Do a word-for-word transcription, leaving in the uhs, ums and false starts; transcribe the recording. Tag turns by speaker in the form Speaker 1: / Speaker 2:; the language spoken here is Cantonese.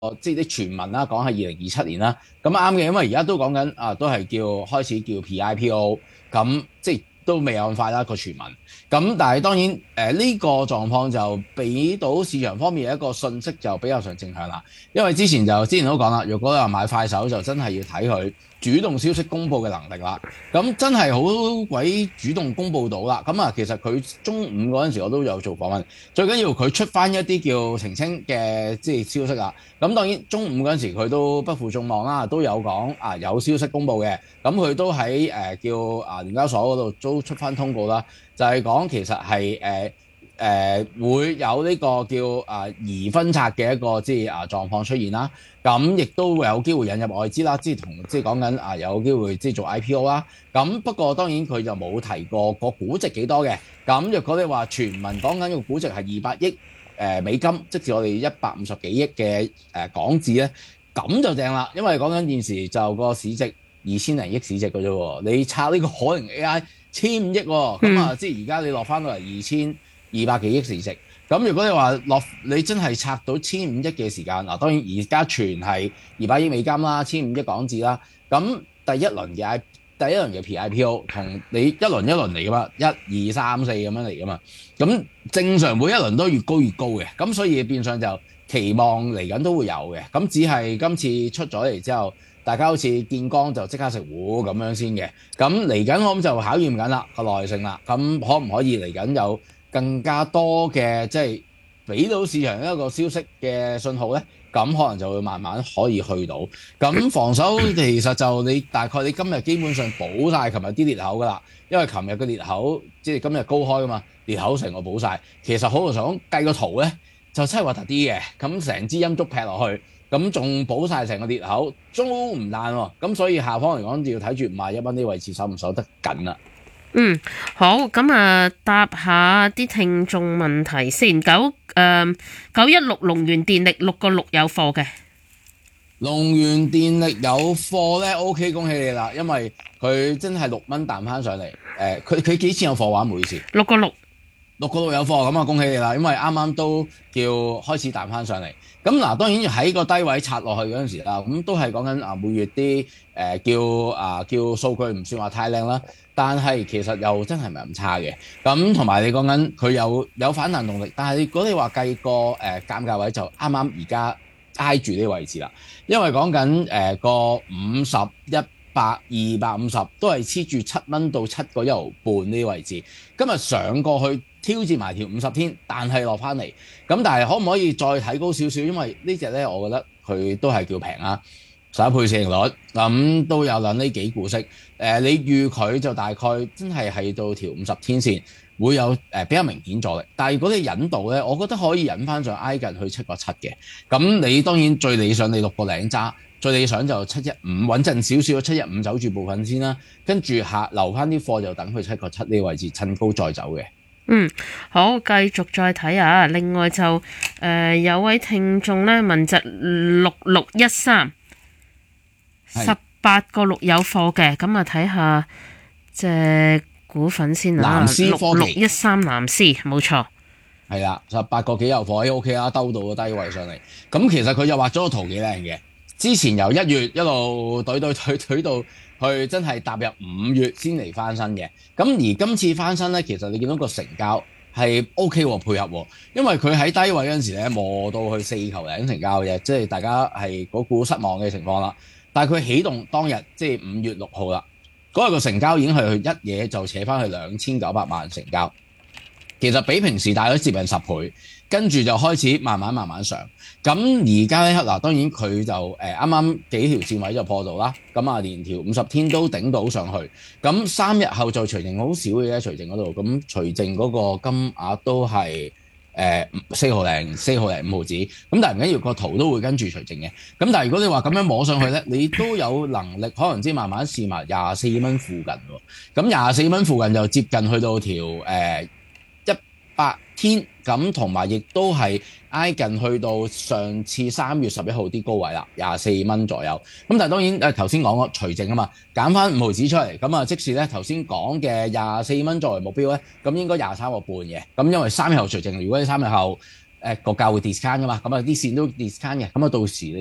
Speaker 1: 即係啲傳聞啦，講係二零二七年啦。咁啱嘅，因為而家都講緊啊，都係叫開始叫 P I P O，咁即係都未有咁快啦個傳聞。咁但係當然誒呢、呃呢個狀況就俾到市場方面一個訊息就比較上正向啦。因為之前就之前都講啦，如果你話買快手就真係要睇佢主動消息公佈嘅能力啦。咁真係好鬼主動公佈到啦。咁啊，其實佢中午嗰陣時我都有做訪問，最緊要佢出翻一啲叫澄清嘅即係消息啦。咁當然中午嗰陣時佢都不負眾望啦，都有講啊有消息公佈嘅。咁佢都喺誒、呃、叫啊聯交所嗰度都出翻通告啦，就係、是、講其實係誒誒會有呢個叫啊疑分拆嘅一個即係啊狀況出現啦。咁亦都會有機會引入外資啦，即係同即係講緊啊有機會即係做 I P O 啦。咁不過當然佢就冇提過個估值幾多嘅。咁若果你話傳聞講緊個估值係二百億誒美金，即係我哋一百五十幾億嘅誒港紙咧，咁就正啦。因為講緊現時就個市值二千零億市值嘅啫喎，你拆呢個可能 A I 千五億喎，咁啊、嗯、即係而家你落翻到嚟二千二百幾億市值。咁如果你話落你真係拆到千五億嘅時間，嗱當然而家全係二百億美金啦，千五億港紙啦。咁第一輪嘅 I 第一輪嘅 P I P O 同你一輪一輪嚟噶嘛，一二三四咁樣嚟噶嘛。咁正常每一輪都越高越高嘅，咁所以變相就期望嚟緊都會有嘅。咁只係今次出咗嚟之後，大家好似見光就即刻食糊咁樣先嘅。咁嚟緊我諗就考驗緊啦個耐性啦。咁可唔可以嚟緊有更加多嘅即係俾到市場一個消息嘅信號呢？咁可能就會慢慢可以去到。咁防守其實就你大概你今日基本上補晒琴日啲裂口㗎啦，因為琴日嘅裂口即係今日高開㗎嘛，裂口成個補晒。其實好老實講計個圖呢，就真係核突啲嘅。咁成支陰燭劈落去，咁仲補晒成個裂口，都唔爛喎。咁所以下方嚟講就要睇住五十一蚊啲位置守唔守得緊啦。
Speaker 2: 嗯，好，咁啊，答下啲聽眾問題先。九誒九一六龍源電力六個六有貨嘅，
Speaker 1: 龍源電力有貨咧 ，OK， 恭喜你啦，因為佢真係六蚊彈翻上嚟。誒、呃，佢佢幾錢有貨話？唔好意思，
Speaker 2: 六個六，
Speaker 1: 六個六有貨，咁啊恭喜你啦，因為啱啱都叫開始彈翻上嚟。咁嗱，當然喺個低位插落去嗰陣時啦，咁都係講緊啊每月啲誒、呃、叫啊叫數據唔算話太靚啦。但係其實又真係唔係咁差嘅，咁同埋你講緊佢有有反彈動力，但係如果你話計個誒減價位就啱啱而家挨住呢個位置啦，因為講緊誒個五十、一百、二百五十都係黐住七蚊到七個一毫半呢個位置，今日上過去挑戰埋條五十天，但係落翻嚟，咁但係可唔可以再睇高少少？因為呢隻咧，我覺得佢都係叫平啊。十一倍市盈率，咁、嗯、都有撚呢幾股息。誒、呃，你預佢就大概真係係到條五十天線會有誒、呃、比較明顯阻力。但係如果你引導咧，我覺得可以引翻上挨近去七個七嘅。咁你當然最理想你六個零揸，最理想就七一五穩陣少少，七一五走住部分先啦。跟住下留翻啲貨就等佢七個七呢個位置，趁高再走嘅。
Speaker 2: 嗯，好，繼續再睇下。另外就誒、呃、有位聽眾咧問隻六六一三。十八個六有貨嘅，咁啊睇下隻股份先啦。
Speaker 1: 南思科技
Speaker 2: 六六一三南思，冇錯。
Speaker 1: 係啦，十八個幾有貨 ，OK 啦，兜到個低位上嚟。咁其實佢又畫咗個圖幾靚嘅。之前由一月一路懟懟懟懟到去，真係踏入五月先嚟翻身嘅。咁而今次翻身咧，其實你見到個成交係 OK 喎，配合喎，因為佢喺低位嗰陣時咧磨到去四球零成交嘅，即係大家係嗰股失望嘅情況啦。但係佢起動當日即係五月六號啦，嗰日個成交已經係一嘢就扯翻去兩千九百萬成交，其實比平時大咗接近十倍，跟住就開始慢慢慢慢上。咁而家呢刻嗱，當然佢就誒啱啱幾條線位就破到啦，咁啊連條五十天都頂到上去，咁三日後就除淨好少嘅啫，除淨嗰度，咁除淨嗰個金額都係。誒四毫零四毫零五毫子，咁但係唔緊要，個圖都會跟住除淨嘅。咁但係如果你話咁樣摸上去咧，你都有能力可能之慢慢試埋廿四蚊附近喎。咁廿四蚊附近就接近去到條誒一百天，咁同埋亦都係挨近去到上次三月十一號啲高位啦，廿四蚊左右。咁但係當然誒頭先講過除淨啊嘛，減翻五毫子出嚟，咁啊即使咧頭先講嘅廿四蚊作為目標咧，咁應該廿三個半嘅。咁因為三日後除淨，如果你三日後誒個價會 discount 噶嘛，咁啊啲線都 discount 嘅，咁啊到時你